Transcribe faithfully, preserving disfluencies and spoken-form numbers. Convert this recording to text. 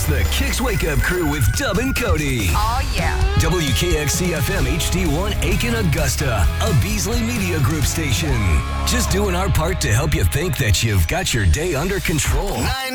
the Kicks Wake Up Crew with Dub and Cody. Oh, yeah. W K X C F M H D one Aiken, Augusta, a Beasley Media Group station. Just doing our part to help you think that you've got your day under control. nine